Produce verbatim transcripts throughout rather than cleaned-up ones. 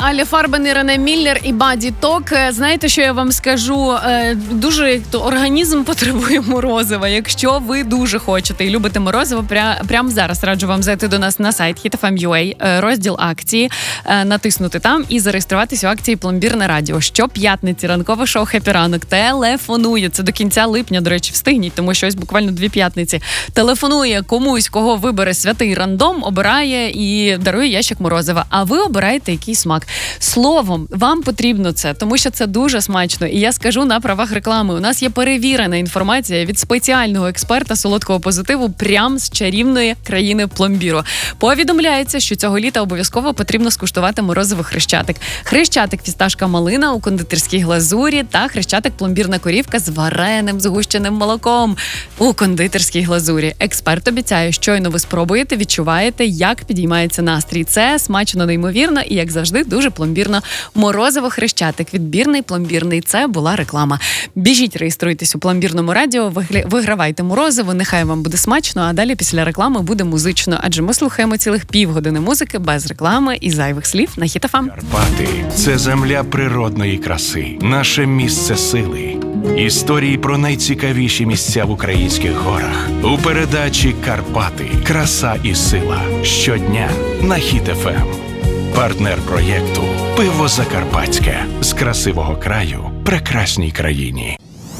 Аля Фарбен, Ірина Міллер і Баді Ток. Знаєте, що я вам скажу? Дуже організм потребує морозива. Якщо ви дуже хочете і любите морозиво, пря, прямо зараз раджу вам зайти до нас на сайт хіт еф ем крапка ю а, розділ акції, натиснути там і зареєструватися у акції «Пломбірне радіо». Щоп'ятниці ранкове шоу «Хеппі ранок» телефонує. Це до кінця липня, до речі, встигніть, тому що ось буквально дві п'ятниці. Телефонує комусь, кого вибере святий рандом, обирає і дарує ящик морозива. А ви обираєте який смак. Словом, вам потрібно це, тому що це дуже смачно. І я скажу на правах реклами. У нас є перевірена інформація від спеціального експерта солодкого позитиву прям з чарівної країни пломбіру. Повідомляється, що цього літа обов'язково потрібно скуштувати морозиво Хрещатик. Хрещатик фісташка малина у кондитерській глазурі та Хрещатик пломбірна корівка з вареним згущеним молоком у кондитерській глазурі. Експерт обіцяє, щойно ви спробуєте, відчуваєте, як підіймається настрій. Це смачно неймовірно і, як завжди, дуже пломбірно. Морозиво Хрещатик. Відбірний, пломбірний. Це була реклама. Біжіть, реєструйтесь у пломбірному радіо, вигравайте морозиво, нехай вам буде смачно, а далі після реклами буде музично, адже ми слухаємо цілих півгодини музики без реклами і зайвих слів на Хіт еф ем. Карпати – це земля природної краси, наше місце сили. Історії про найцікавіші місця в українських горах. У передачі «Карпати. Краса і сила». Щодня на Хіт еф ем. Партнер проєкту «Пиво Закарпатське». З красивого краю прекрасній країні.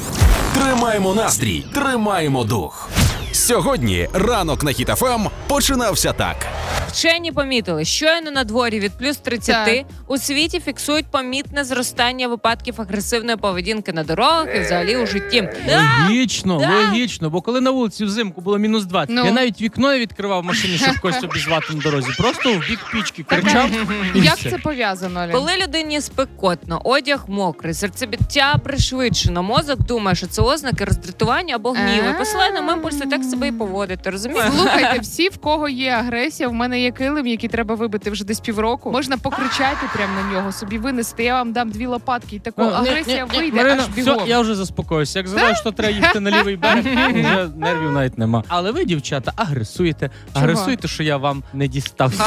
Тримаємо настрій, тримаємо дух. Сьогодні ранок на Хіт еф ем починався так. Вчені помітили, щойно на дворі від плюс тридцять у світі фіксують помітне зростання випадків агресивної поведінки на дорогах і взагалі у житті. Логічно, Да. логічно, бо коли на вулиці взимку було мінус двадцять, Ну. я навіть вікно відкривав в машині, щоб когось обізвати на дорозі. Просто в бік пічки кричав і Як все. це пов'язано, Алін? Коли людині спекотно, одяг мокрий, серцебиття пришвидшено, мозок думає, що це ознаки роздратування або гніву. І посилає нам імпульси так себе і поводити, розумієте? Слухайте, всі, в кого є агресія, в мене є килим, який треба вибити вже десь півроку. Можна покричати прямо на нього, собі винести. Я вам дам дві лопатки і тако Ну, ні, агресія ні, ні, вийде Марина, аж бігом. все, я вже заспокоюся. Як згадаю, що треба їхати на лівий берег, вже нервів навіть нема. Але ви, дівчата, агресуєте. Агресуєте, що я вам не дістався.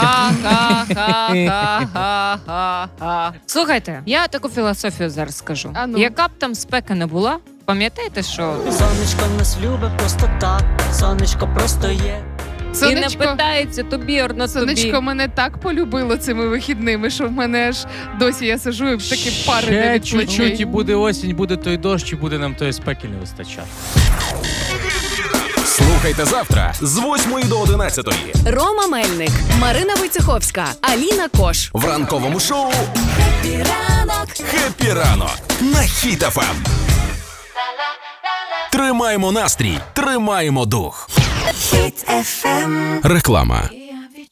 Ха-ха-ха-ха-ха-ха. Слухайте, я таку філософію зараз скажу. А ну. Яка б там спека не була, пам'ятаєте, що Сонечко нас любить просто так, сонечко просто є. і не Сонечко, питається тобі, орно тобі. сонечко мене так полюбило цими вихідними, що в мене аж досі я сижу і такі пари не Ще від чуть-чуть і плечей. буде осінь, буде той дощ, і буде нам тої спеки не вистачати. Слухайте завтра з восьмої до одинадцятої Рома Мельник, Марина Войцеховська, Аліна Кош. в ранковому шоу «Хеппі ранок» на Хіт еф ем. Тримаємо настрій, тримаємо дух. Реклама.